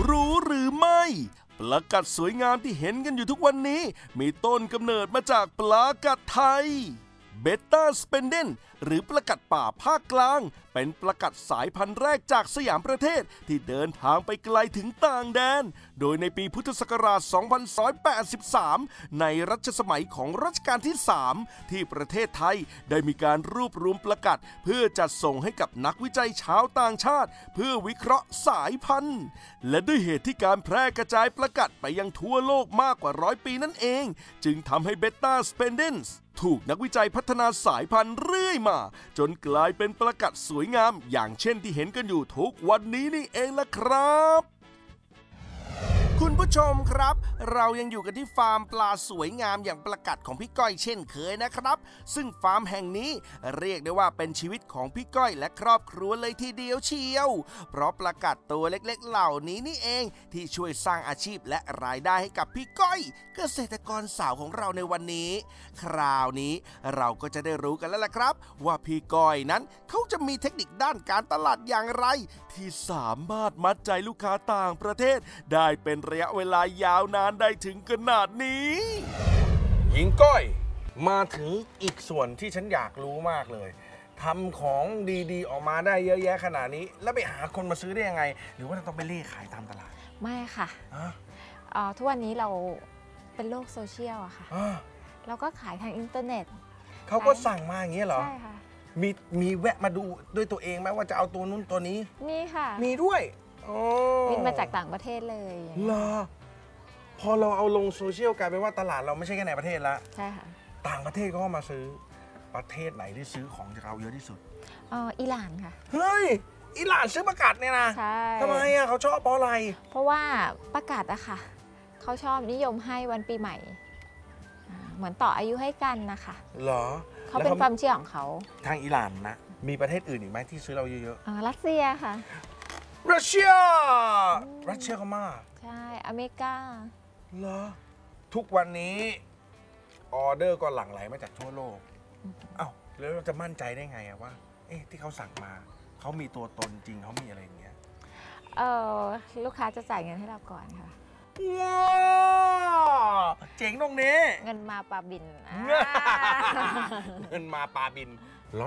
รู้หรือไม่ปลากัดสวยงามที่เห็นกันอยู่ทุกวันนี้มีต้นกำเนิดมาจากปลากัดไทยเบต้าสเปนเดนหรือปลากัดป่าภาคกลางเป็นปลากัดสายพันธุ์แรกจากสยามประเทศที่เดินทางไปไกลถึงต่างแดนโดยในปีพุทธศักราช 2183 ในรัชสมัยของรัชกาลที่ 3 ที่ประเทศไทยได้มีการรวบรวมปลากัดเพื่อจัดส่งให้กับนักวิจัยชาวต่างชาติเพื่อวิเคราะห์สายพันธุ์และด้วยเหตุที่การแพร่กระจายปลากัดไปยังทั่วโลกมากกว่า100 ปีนั่นเองจึงทำให้เบต้าสเปนเดนส์ถูกนักวิจัยพัฒนาสายพันธุ์เรื่อยมาจนกลายเป็นปลากัดสวยงามอย่างเช่นที่เห็นกันอยู่ทุกวันนี้นี่เองล่ะครับคุณผู้ชมครับเรายังอยู่กันที่ฟาร์มปลาสวยงามอย่างปลากัดของพี่ก้อยเช่นเคยนะครับซึ่งฟาร์มแห่งนี้เรียกได้ว่าเป็นชีวิตของพี่ก้อยและครอบครัวเลยทีเดียวเชียวเพราะปลากัดตัวเล็กๆเหล่านี้นี่เองที่ช่วยสร้างอาชีพและรายได้ให้กับพี่ก้อยเกษตรกรสาวของเราในวันนี้คราวนี้เราก็จะได้รู้กันแล้วล่ะครับว่าพี่ก้อยนั้นเขาจะมีเทคนิคด้านการตลาดอย่างไรที่สามารถมัดใจลูกค้าต่างประเทศได้เป็นระยะเวลายาวนานได้ถึงขนาดนี้หญิงก้อยมาถึงอีกส่วนที่ฉันอยากรู้มากเลยทำของดีๆออกมาได้เยอะแยะขนาดนี้แล้วไปหาคนมาซื้อได้ยังไงหรือว่าต้องไปเล่ขายตามตลาดไม่ค่ะทุกวันนี้เราเป็นโลกโซเชียลอะค่ะเราก็ขายทางอินเทอร์เน็ตเขาก็สั่งมาอย่างนี้เหรอใช่ค่ะมีแวะมาดูด้วยตัวเองไหมว่าจะเอาตัวนู้นตัวนี้มีค่ะมีด้วยบินมาจากต่างประเทศเลยเหรอพอเราเอาลงโซเชียลกลายเป็นว่าตลาดเราไม่ใช่แค่ในประเทศละใช่ค่ะต่างประเทศก็มาซื้อประเทศไหนที่ซื้อของจากเราเยอะที่สุดอิหร่านค่ะเฮ้ยอิหร่านซื้อประกาศเนี่ยนะใช่ทำไมอ่ะเขาชอบเพราะอะไรเพราะว่าประกาศอะค่ะเขาชอบนิยมให้วันปีใหม่เหมือนต่ออายุให้กันนะคะเหรอเขาเป็นความเชื่อของเขาทางอิหร่านนะมีประเทศอื่นอีกไหมที่ซื้อเราเยอะๆรัสเซียค่ะรัสเซียเขามากใช่อเมริกาเหรอทุกวันนี้ออเดอร์ก็หลั่งไหลมาจากทั่วโลกอ้าวแล้วเราจะมั่นใจได้ไงว่าที่เขาสั่งมาเขามีตัวตนจริงเขามีอะไรอย่างเงี้ยลูกค้าจะจ่ายเงินให้เราก่อนค่ะว้าวเจ๋งตรงนี้เงินมาปลาบินเงินมาปลาบิน